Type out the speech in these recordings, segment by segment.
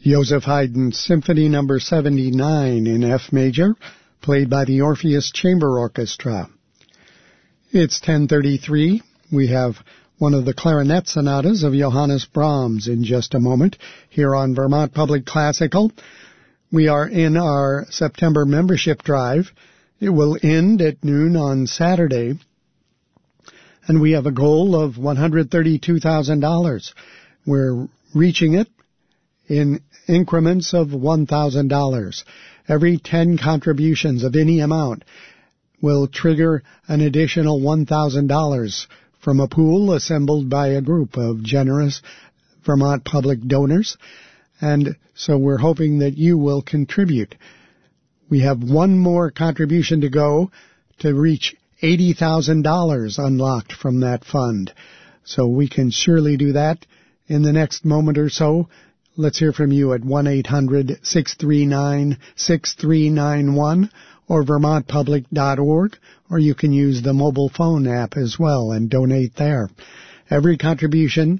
Joseph Haydn's Symphony No. 79 in F major, played by the Orpheus Chamber Orchestra. It's 10:33. We have one of the clarinet sonatas of Johannes Brahms in just a moment here on Vermont Public Classical. We are in our September membership drive. It will end at noon on Saturday, and we have a goal of $132,000. We're reaching it in increments of $1,000. Every 10 contributions of any amount will trigger an additional $1,000 from a pool assembled by a group of generous Vermont public donors. And so we're hoping that you will contribute. We have one more contribution to go to reach $80,000 unlocked from that fund. So we can surely do that in the next moment or so. Let's hear from you at 1-800-639-6391 or vermontpublic.org, or you can use the mobile phone app as well and donate there. Every contribution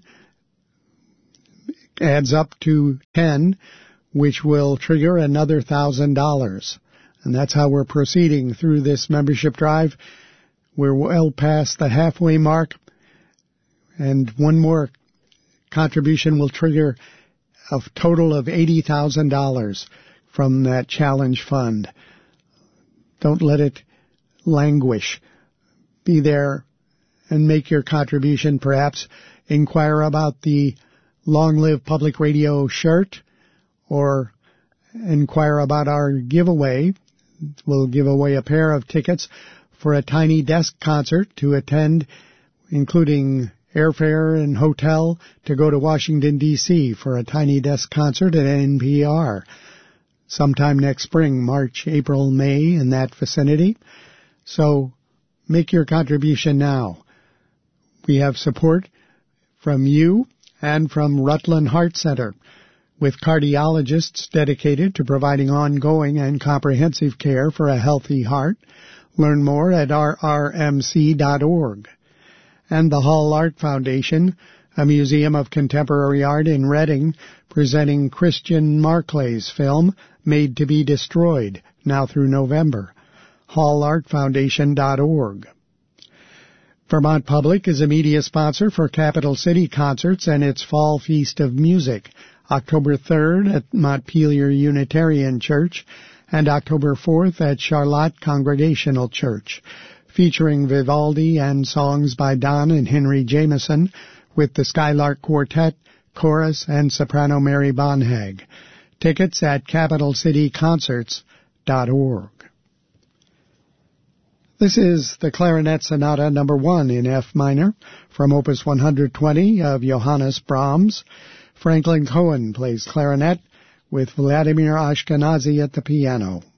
adds up to 10, which will trigger another $1,000. And that's how we're proceeding through this membership drive. We're well past the halfway mark, and one more contribution will trigger a total of $80,000 from that challenge fund. Don't let it languish. Be there and make your contribution. Perhaps inquire about the Long Live Public Radio shirt, or inquire about our giveaway. We'll give away a pair of tickets for a Tiny Desk concert to attend, including airfare and hotel to go to Washington, D.C. for a Tiny Desk concert at NPR sometime next spring, March, April, May, in that vicinity. So make your contribution now. We have support from you and from Rutland Heart Center, with cardiologists dedicated to providing ongoing and comprehensive care for a healthy heart. Learn more at rrmc.org. And the Hall Art Foundation, a museum of contemporary art in Reading, presenting Christian Marclay's film, Made to be Destroyed, now through November. hallartfoundation.org. Vermont Public is a media sponsor for Capital City Concerts and its Fall Feast of Music, October 3rd at Montpelier Unitarian Church and October 4th at Charlotte Congregational Church, featuring Vivaldi and songs by Don and Henry Jameson with the Skylark Quartet, Chorus, and soprano Mary Bonhag. Tickets at capitalcityconcerts.org. This is the Clarinet Sonata No. 1 in F minor from Opus 120 of Johannes Brahms. Franklin Cohen plays clarinet with Vladimir Ashkenazy at the piano.